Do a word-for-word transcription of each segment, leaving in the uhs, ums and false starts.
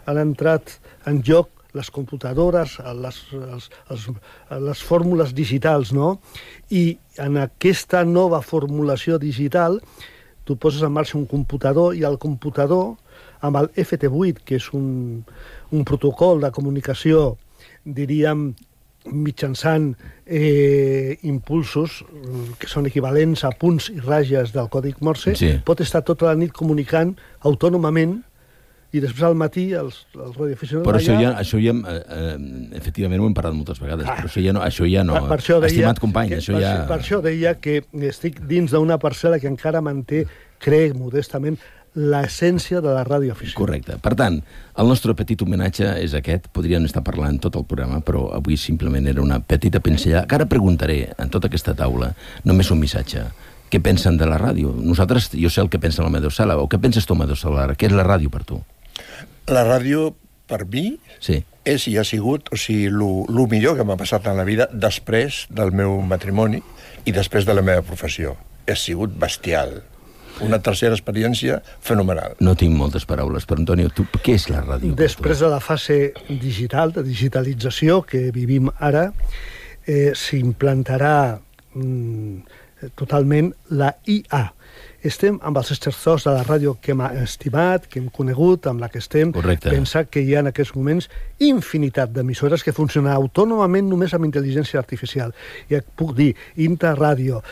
han entrat en joc les computadores, les, les, les, les fórmules digitals, no? I en aquesta nova formulació digital tu poses en marxa un computador i el computador, amb el F T vuit, que és un, un protocol de comunicació, diríem, mitjançant eh, impulsos que són equivalents a punts i ratlles del còdic Morse, sí. Pot estar tota la nit comunicant autònomament i després al matí els, els radioaficionats... Però això ja, això ja eh, efectivament ho hem parlat moltes vegades, ah, però això ja no, això ja no per, per això deia, estimat company, que, això per, ja... Per això deia que estic dins d'una parcel·la que encara manté, crec modestament, l'essència de la radioafició. Correcte. Per tant, el nostre petit homenatge és aquest. Podríem estar parlant tot el programa, però avui simplement era una petita pinzellada, que ara preguntaré en tota aquesta taula només un missatge. Què pensen de la ràdio? Nosaltres, jo sé el que pensa l'Amadeu Sala, o què penses tu, Amadeu Sala? Què és la ràdio per tu? La ràdio, per mi, sí. és i ha sigut, o sigui, el millor que m'ha passat en la vida després del meu matrimoni i després de la meva professió. Ha sigut bestial. Una tercera experiència fenomenal. No tinc moltes paraules, però Antonio, tu, què és la ràdio? Després de la fase digital, de digitalització que vivim ara, eh, s'implantarà mm, totalment la I A. Estem amb els estertors de la ràdio que hem estimat, que hem conegut, amb la que estem. Correcte. Pensar que hi ha en aquests moments infinitat d'emissores que funcionen autònomament només amb intel·ligència artificial. I et puc dir, Interràdio...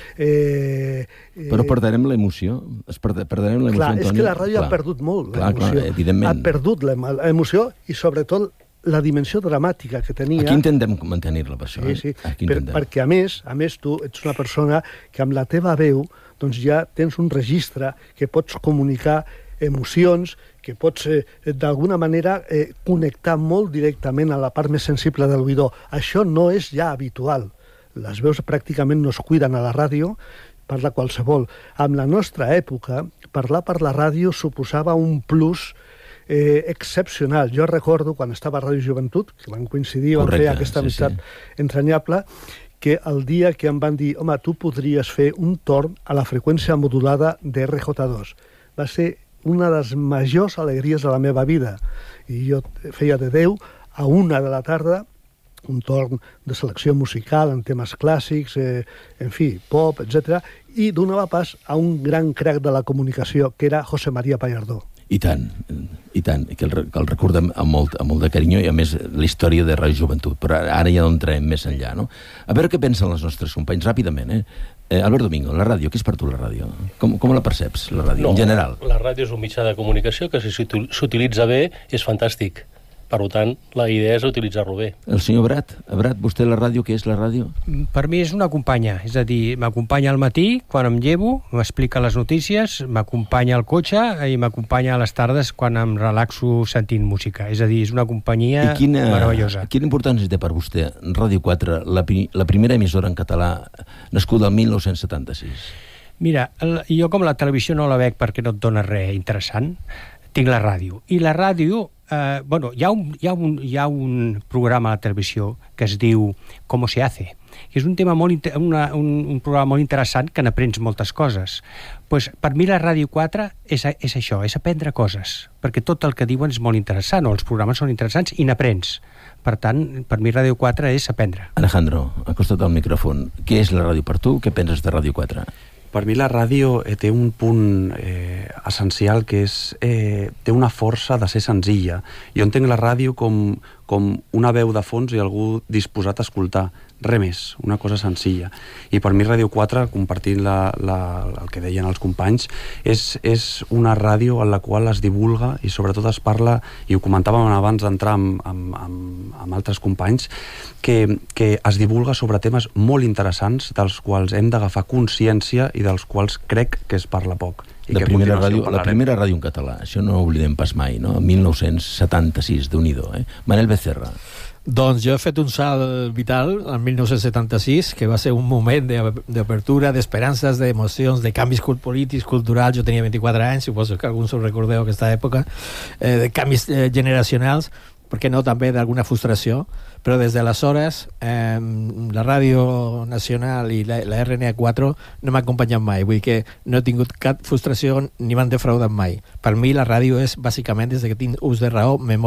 Eh, eh... Però perdrem l'emoció? Es perd perdrem l'emoció, clar, Antonio? És que la ràdio clar. ha perdut molt clar, l'emoció. Clar, evidentment. Ha perdut l'emoció i, sobretot, la dimensió dramàtica que tenia... Aquí intentem mantenir-la, per això. Sí, sí, eh? per, perquè a més, a més tu ets una persona que amb la teva veu doncs ja tens un registre que pots comunicar emocions, que pots eh, d'alguna manera eh, connectar molt directament a la part més sensible de l'oïdor. Això no és ja habitual. Les veus pràcticament no es cuiden a la ràdio, parla qualsevol. En la nostra època, parlar per la ràdio suposava un plus Eh, excepcional. Jo recordo, quan estava a Ràdio Joventut, que van coincidir, van fer aquesta amistat sí, sí. entranyable, que el dia que em van dir, home, tu podries fer un torn a la freqüència modulada de R J dos. Va ser una de les majors alegries de la meva vida. I jo feia de deu a una de la tarda un torn de selecció musical en temes clàssics, eh, en fi, pop, etcètera, i donava pas a un gran crac de la comunicació, que era José María Pallardó. I tant, i tant, que el, que el recordem amb molt, amb molt de carinyo i a més la història de Ràdio Joventut, però ara ja no entrem més enllà, no? A veure què pensen els nostres companys, ràpidament, eh? eh Albert Domingo, la ràdio, què és per tu la ràdio? Com, com la perceps, la ràdio, no, en general? La ràdio és un mitjà de comunicació que si s'utilitza bé és fantàstic. Per tant, la idea és utilitzar-lo bé. El senyor Brat, Brat, vostè la ràdio, què és la ràdio? Per mi és una companya, és a dir, m'acompanya al matí, quan em llevo, m'explica les notícies, m'acompanya al cotxe i m'acompanya a les tardes quan em relaxo sentint música. És a dir, és una companyia quina, meravellosa. Quina importància té per vostè Ràdio quatre, la, la primera emissora en català nascuda el mil nou-cents setanta-sis? Mira, jo com la televisió no la veig perquè no et dona res interessant, tinc la ràdio. I la ràdio, eh, bueno, hi ha, un, hi, ha un, hi ha un programa a la televisió que es diu ¿Cómo se hace? Que és un tema molt, una, un, un programa molt interessant que n'aprens moltes coses. Pues, per mi la Ràdio quatre és, és això, és aprendre coses, perquè tot el que diuen és molt interessant, o els programes són interessants i n'aprens. Per tant, per mi Ràdio quatre és aprendre. Alejandro, acosta't al micròfon. Què és la ràdio per tu? Què penses de Ràdio quatre? Per mi la ràdio eh, té un punt eh, essencial que és eh, té una força de ser senzilla. Jo entenc la ràdio com, com una veu de fons i algú disposat a escoltar. Res més, una cosa senzilla. I per mi Ràdio quatre, compartint la, la, el que deien els companys, és, és una ràdio en la qual es divulga i sobretot es parla, i ho comentàvem abans d'entrar amb, amb, amb, amb altres companys, que, que es divulga sobre temes molt interessants dels quals hem d'agafar consciència i dels quals crec que es parla poc. I la, primera ràdio, la primera ràdio en català, això no ho oblidem pas mai, no? mil nou-cents setanta-sis, Déu-n'hi-do, eh? Manel Becerra. Doncs jo he fet un salt vital en mil nou-cents setanta-sis, que va ser un moment d'apertura, d'esperances, d'emocions, de canvis polítics, culturals. Jo tenia vint-i-quatre anys, suposo que alguns us recordeu aquesta època, eh, de canvis eh, generacionals, per què no també d'alguna frustració, però des d'aleshores eh, la Ràdio Nacional i la, la R N A quatre no m'ha acompanyat mai, vull dir que no he tingut cap frustració ni m'han defraudat mai. Per mi la ràdio és bàsicament, des que tinc ús de raó, memòria